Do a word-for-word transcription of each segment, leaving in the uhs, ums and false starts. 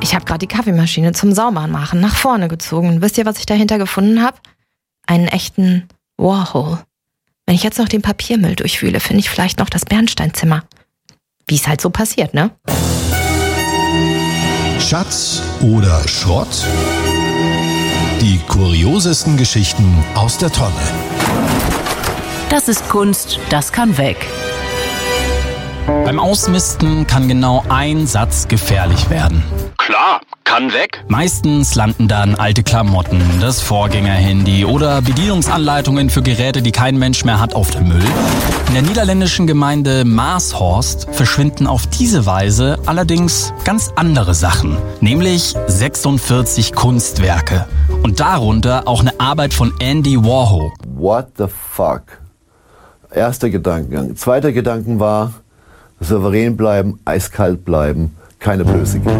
Ich habe gerade die Kaffeemaschine zum Saubermachen nach vorne gezogen. Wisst ihr, was ich dahinter gefunden habe? Einen echten Warhol. Wenn ich jetzt noch den Papiermüll durchwühle, finde ich vielleicht noch das Bernsteinzimmer. Wie es halt so passiert, ne? Schatz oder Schrott? Die kuriosesten Geschichten aus der Tonne. Das ist Kunst, das kann weg. Beim Ausmisten kann genau ein Satz gefährlich werden. Klar, kann weg. Meistens landen dann alte Klamotten, das Vorgängerhandy oder Bedienungsanleitungen für Geräte, die kein Mensch mehr hat, auf dem Müll. In der niederländischen Gemeinde Maashorst verschwinden auf diese Weise allerdings ganz andere Sachen, nämlich sechsundvierzig Kunstwerke und darunter auch eine Arbeit von Andy Warhol. What the fuck? Erster Gedankengang. Zweiter Gedanken war, souverän bleiben, eiskalt bleiben, keine Blöße geben.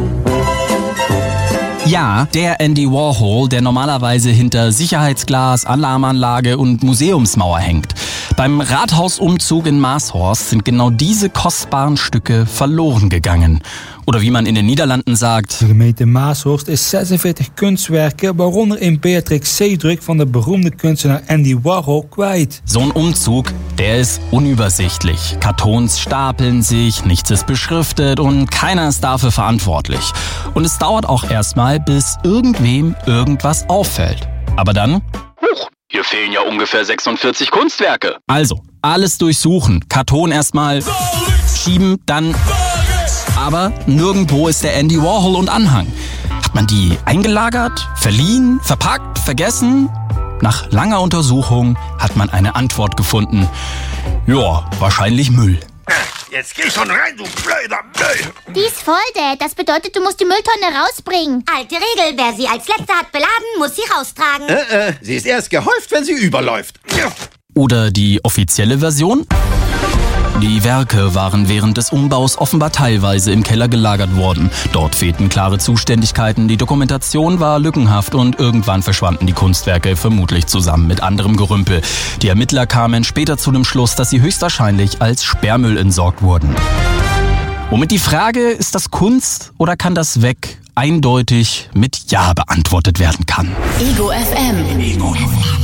Ja, der Andy Warhol, der normalerweise hinter Sicherheitsglas, Alarmanlage und Museumsmauer hängt. Beim Rathausumzug in Maashorst sind genau diese kostbaren Stücke verloren gegangen. Oder wie man in den Niederlanden sagt: De gemeente Maashorst is zesenveertig kunstwerken, waaronder een Beatrix Zeedruk van de beroemde kunstenaar Andy Warhol, kwijt. So ein Umzug, der ist unübersichtlich. Kartons stapeln sich, nichts ist beschriftet und keiner ist dafür verantwortlich. Und es dauert auch erstmal, bis irgendwem irgendwas auffällt. Aber dann... Huch, hier fehlen ja ungefähr sechsundvierzig Kunstwerke. Also, alles durchsuchen, Karton erstmal schieben, dann... Aber nirgendwo ist der Andy Warhol und Anhang. Hat man die eingelagert, verliehen, verpackt, vergessen? Nach langer Untersuchung hat man eine Antwort gefunden. Ja, wahrscheinlich Müll. Jetzt geh schon rein, du blöder Müll! Die ist voll, Dad. Das bedeutet, du musst die Mülltonne rausbringen. Alte Regel, wer sie als Letzter hat beladen, muss sie raustragen. Äh, äh, sie ist erst gehäuft, wenn sie überläuft. Oder die offizielle Version? Die Werke waren während des Umbaus offenbar teilweise im Keller gelagert worden. Dort fehlten klare Zuständigkeiten, die Dokumentation war lückenhaft und irgendwann verschwanden die Kunstwerke vermutlich zusammen mit anderem Gerümpel. Die Ermittler kamen später zu dem Schluss, dass sie höchstwahrscheinlich als Sperrmüll entsorgt wurden. Womit die Frage, ist das Kunst oder kann das weg, eindeutig mit Ja beantwortet werden kann. Ego F M. Ego.